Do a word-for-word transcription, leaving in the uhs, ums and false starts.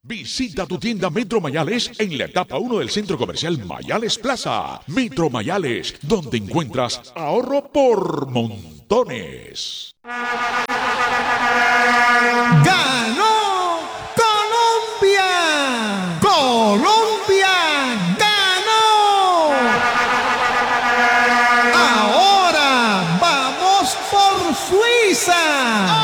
Visita tu tienda Metro Mayales en la etapa uno del Centro Comercial Mayales Plaza. Metro Mayales, donde encuentras ahorro por montones. ¡Ganó Colombia! ¡Colombia ganó! Ahora vamos por Suiza.